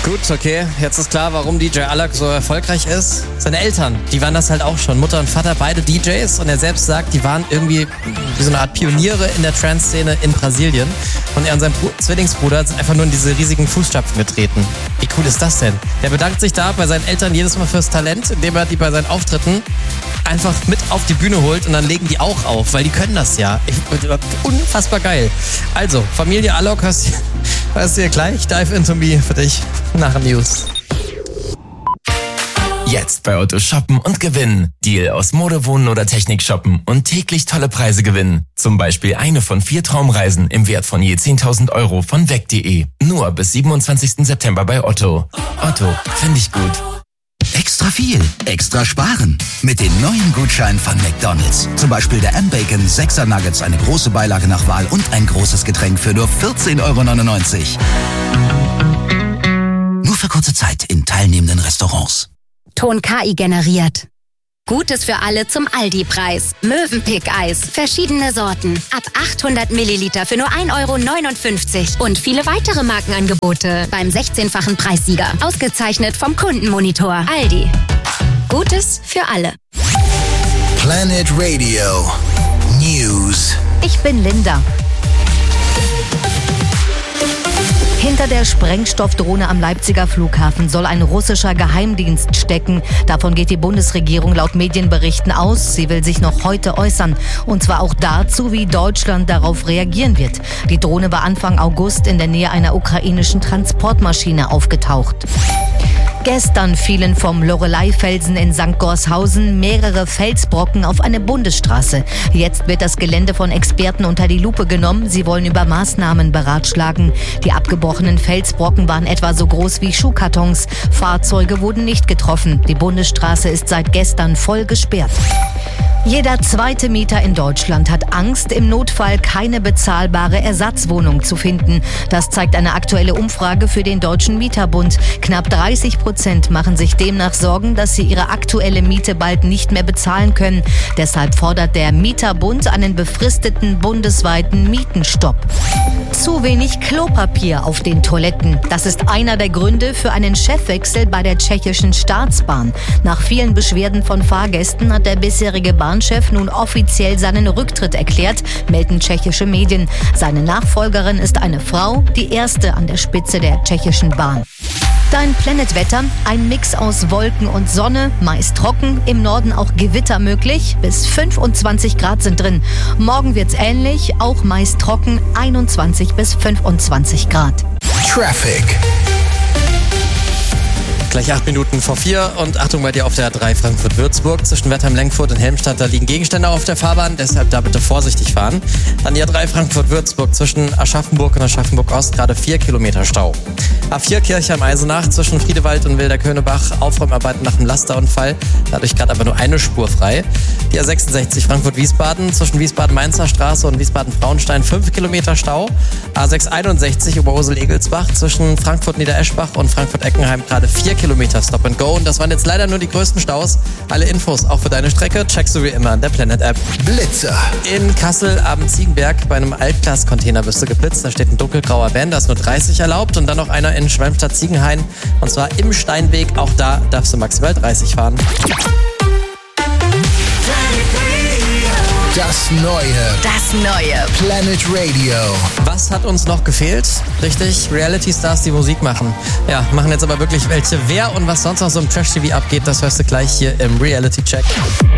Gut, okay. Jetzt ist klar, warum DJ Alok so erfolgreich ist. Seine Eltern, die waren das halt auch schon. Mutter und Vater, beide DJs. Und er selbst sagt, die waren irgendwie wie so eine Art Pioniere in der Trance-Szene in Brasilien. Und er und sein Zwillingsbruder sind einfach nur in diese riesigen Fußstapfen getreten. Wie cool ist das denn? Der bedankt sich da bei seinen Eltern jedes Mal fürs Talent, indem er die bei seinen Auftritten einfach mit auf die Bühne holt und dann legen die auch auf, weil die können das ja. Unfassbar geil. Also, Familie Alok, hörst du hier gleich. Dive into me für dich nach den News. Jetzt bei Otto shoppen und gewinnen. Deal aus Mode, Wohnen oder Technik shoppen und täglich tolle Preise gewinnen. Zum Beispiel eine von 4 Traumreisen im Wert von je 10.000 Euro von weg.de. Nur bis 27. September bei Otto. Otto, finde ich gut. Extra viel, extra sparen. Mit den neuen Gutscheinen von McDonald's. Zum Beispiel der M-Bacon 6er Nuggets, eine große Beilage nach Wahl und ein großes Getränk für nur 14,99 €. Nur für kurze Zeit in teilnehmenden Restaurants. Ton KI generiert. Gutes für alle zum Aldi-Preis. Mövenpick-Eis. Verschiedene Sorten. Ab 800 Milliliter für nur 1,59 € Und viele weitere Markenangebote beim 16-fachen Preissieger. Ausgezeichnet vom Kundenmonitor. Aldi. Gutes für alle. Planet Radio News. Ich bin Linda. Hinter der Sprengstoffdrohne am Leipziger Flughafen soll ein russischer Geheimdienst stecken. Davon geht die Bundesregierung laut Medienberichten aus. Sie will sich noch heute äußern. Und zwar auch dazu, wie Deutschland darauf reagieren wird. Die Drohne war Anfang August in der Nähe einer ukrainischen Transportmaschine aufgetaucht. Gestern fielen vom Loreley-Felsen in St. Gorshausen mehrere Felsbrocken auf eine Bundesstraße. Jetzt wird das Gelände von Experten unter die Lupe genommen. Sie wollen über Maßnahmen beratschlagen. Die abgebrochenen Felsbrocken waren etwa so groß wie Schuhkartons. Fahrzeuge wurden nicht getroffen. Die Bundesstraße ist seit gestern voll gesperrt. Jeder zweite Mieter in Deutschland hat Angst, im Notfall keine bezahlbare Ersatzwohnung zu finden. Das zeigt eine aktuelle Umfrage für den Deutschen Mieterbund. Knapp 30% machen sich demnach Sorgen, dass sie ihre aktuelle Miete bald nicht mehr bezahlen können. Deshalb fordert der Mieterbund einen befristeten bundesweiten Mietenstopp. Zu wenig Klopapier auf den Toiletten. Das ist einer der Gründe für einen Chefwechsel bei der tschechischen Staatsbahn. Nach vielen Beschwerden von Fahrgästen hat der bisherige Bahnchef nun offiziell seinen Rücktritt erklärt, melden tschechische Medien. Seine Nachfolgerin ist eine Frau, die erste an der Spitze der tschechischen Bahn. Dein Planetwetter, ein Mix aus Wolken und Sonne, meist trocken, im Norden auch Gewitter möglich, bis 25 Grad sind drin. Morgen wird's ähnlich, auch meist trocken, 21 bis 25 Grad. Traffic. Gleich 8 Minuten vor 4 und Achtung bei dir auf der A3 Frankfurt-Würzburg. Zwischen Wertheim-Lenkfurt und Helmstadt, da liegen Gegenstände auf der Fahrbahn, deshalb da bitte vorsichtig fahren. Dann die A3 Frankfurt-Würzburg zwischen Aschaffenburg und Aschaffenburg-Ost, gerade 4 Kilometer Stau. A4 Kirchheim-Eisenach zwischen Friedewald und Wilderkönebach, Aufräumarbeiten nach dem Lasterunfall, dadurch gerade aber nur eine Spur frei. Die A66 Frankfurt-Wiesbaden zwischen Wiesbaden-Mainzer Straße und Wiesbaden-Frauenstein, 5 Kilometer Stau. A661 Oberursel-Egelsbach zwischen Frankfurt-Niedereschbach und Frankfurt-Eckenheim, gerade 4 Kilometer Stop and Go. Und das waren jetzt leider nur die größten Staus. Alle Infos auch für deine Strecke checkst du wie immer in der Planet-App. Blitzer. In Kassel am Ziegenberg bei einem Altglas-Container bist du geblitzt. Da steht ein dunkelgrauer Van, da ist nur 30 erlaubt. Und dann noch einer in Schwalmstadt-Ziegenhain. Und zwar im Steinweg. Auch da darfst du maximal 30 fahren. Das neue Planet Radio. Was hat uns noch gefehlt? Richtig, Reality-Stars, die Musik machen. Ja, machen jetzt aber wirklich welche. Wer und was sonst noch so im Trash-TV abgeht, das hörst du gleich hier im Reality-Check.